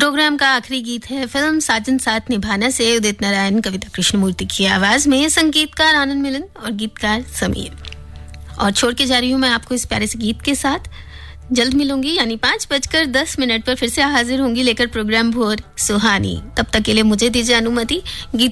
Programme का आखिरी गीत है फिल्म साजन साथ निभाना से उदित नारायण कविता कृष्णमूर्ति की आवाज में, संगीतकार आनंद मिलन और गीतकार समीर। और छोड़ के जा रही हूं मैं आपको इस प्यारे से गीत के साथ। जल्द मिलूंगी यानी 5:10 पर फिर से हाजिर होंगी लेकर प्रोग्राम भोर सुहानी। तब तक के लिए मुझे दीजिए अनुमति। गीत